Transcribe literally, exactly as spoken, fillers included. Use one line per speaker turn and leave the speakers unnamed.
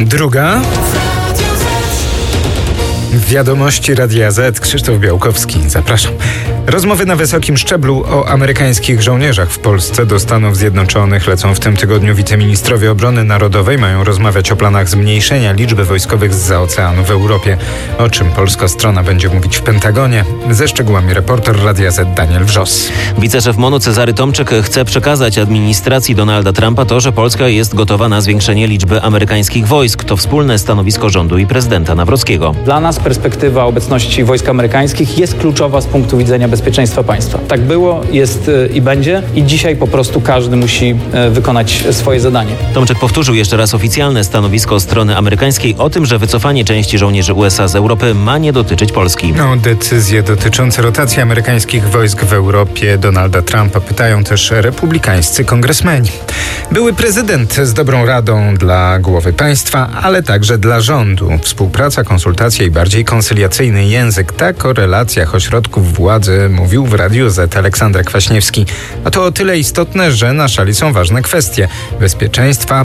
Druga. Wiadomości Radia Z. Krzysztof Białkowski. Zapraszam. Rozmowy na wysokim szczeblu o amerykańskich żołnierzach w Polsce do Stanów Zjednoczonych lecą w tym tygodniu. Wiceministrowie obrony narodowej mają rozmawiać o planach zmniejszenia liczby wojskowych zza oceanu w Europie. O czym polska strona będzie mówić w Pentagonie? Ze szczegółami reporter Radia Z Daniel Wrzos.
Wiceszef MONU Cezary Tomczyk chce przekazać administracji Donalda Trumpa to, że Polska jest gotowa na zwiększenie liczby amerykańskich wojsk. To wspólne stanowisko rządu i prezydenta Nawrockiego.
Dla nas perspektywa obecności wojsk amerykańskich jest kluczowa z punktu widzenia bezpieczeństwa państwa. Tak było, jest i będzie i dzisiaj po prostu każdy musi wykonać swoje zadanie.
Tomczyk powtórzył jeszcze raz oficjalne stanowisko strony amerykańskiej o tym, że wycofanie części żołnierzy U S A z Europy ma nie dotyczyć Polski.
O decyzje dotyczące rotacji amerykańskich wojsk w Europie Donalda Trumpa pytają też republikańscy kongresmeni. Były prezydent z dobrą radą dla głowy państwa, ale także dla rządu. Współpraca, konsultacja i bardziej koncyliacyjny język. Tak o relacjach ośrodków władzy mówił w Radiu Z Aleksander Kwaśniewski. A to o tyle istotne, że na szali są ważne kwestie bezpieczeństwa,